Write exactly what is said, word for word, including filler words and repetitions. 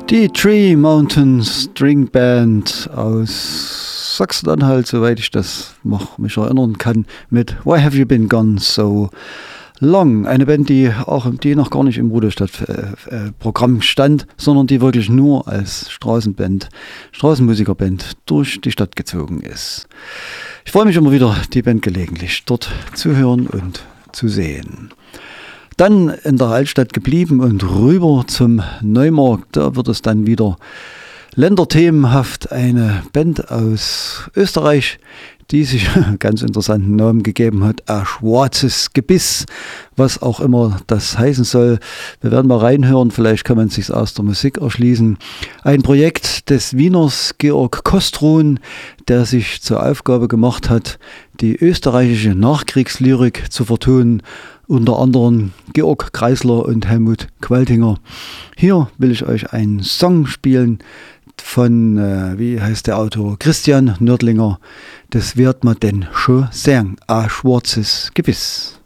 Die Tree Mountain String Band aus Sachsen-Anhalt, soweit ich das noch mich erinnern kann, mit Why Have You Been Gone So Long? Eine Band, die auch die noch gar nicht im Ruderstadt-Programm stand, sondern die wirklich nur als Straßenband, Straßenmusikerband durch die Stadt gezogen ist. Ich freue mich immer wieder, die Band gelegentlich dort zu hören und zu sehen. Dann in der Altstadt geblieben und rüber zum Neumarkt. Da wird es dann wieder länderthemenhaft. Eine Band aus Österreich, die sich einen ganz interessanten Namen gegeben hat. Ein schwarzes Gebiss, was auch immer das heißen soll. Wir werden mal reinhören, vielleicht kann man es sich aus der Musik erschließen. Ein Projekt des Wieners Georg Kostrun, der sich zur Aufgabe gemacht hat, die österreichische Nachkriegslyrik zu vertonen. Unter anderem Georg Kreisler und Helmut Qualtinger. Hier will ich euch einen Song spielen von, äh, wie heißt der Autor, Christian Nördlinger. Das wird man denn schon sagen, ein schwarzes Gebiss.